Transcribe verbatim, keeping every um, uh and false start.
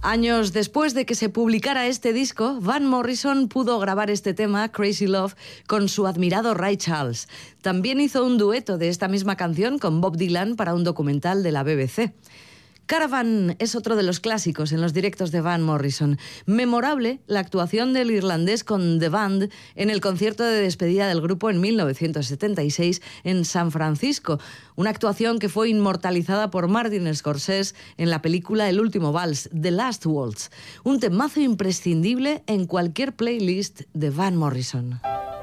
Años después de que se publicara este disco, Van Morrison pudo grabar este tema, Crazy Love, con su admirado Ray Charles. También hizo un dueto de esta misma canción con Bob Dylan para un documental de la B B C. Caravan es otro de los clásicos en los directos de Van Morrison. Memorable la actuación del irlandés con The Band en el concierto de despedida del grupo en mil novecientos setenta y seis en San Francisco. Una actuación que fue inmortalizada por Martin Scorsese en la película El último vals, The Last Waltz. Un temazo imprescindible en cualquier playlist de Van Morrison.